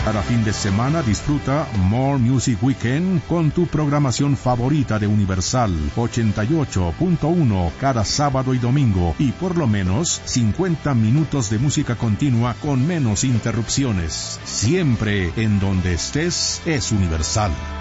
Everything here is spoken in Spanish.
Cada fin de semana disfruta More Music Weekend con tu programación favorita de Universal 88.1 cada sábado y domingo, y por lo menos 50 minutos de música continua con menos interrupciones. Siempre en donde estés es Universal.